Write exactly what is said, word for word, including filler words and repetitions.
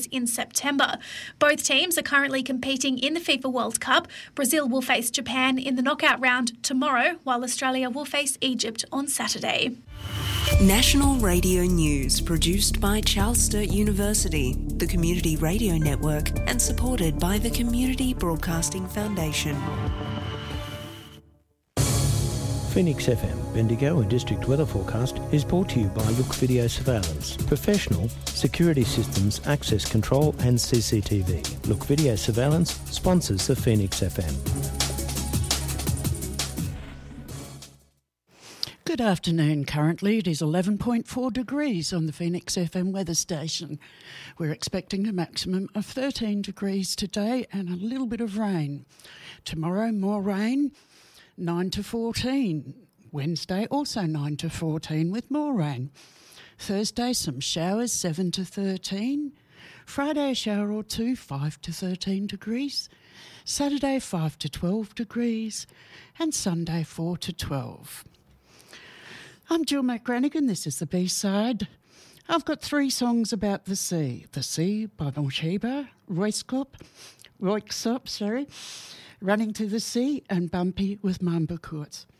in September. Both teams are currently competing in the FIFA World Cup. Brazil will face Japan in the knockout round tomorrow, while Australia will face Egypt on Saturday. National Radio News, produced by Charles Sturt University, the Community Radio Network, and supported by the Community Broadcasting Foundation. Phoenix F M, Bendigo and District Weather Forecast is brought to you by Look Video Surveillance. Professional security systems, access control and C C T V. Look Video Surveillance sponsors the Phoenix F M. Good afternoon. Currently it is eleven point four degrees on the Phoenix F M weather station. We're expecting a maximum of thirteen degrees today and a little bit of rain. Tomorrow more rain, nine to fourteen. Wednesday also nine to fourteen with more rain. Thursday some showers, seven to thirteen. Friday a shower or two, five to thirteen degrees. Saturday five to twelve degrees. And Sunday four to twelve. I'm Jill McGranigan, this is the B-side. I've got three songs about the sea. The Sea by Mosheba, Royskop, Royksop, sorry, Running to the Sea, and Bumpy with Mamba Courts.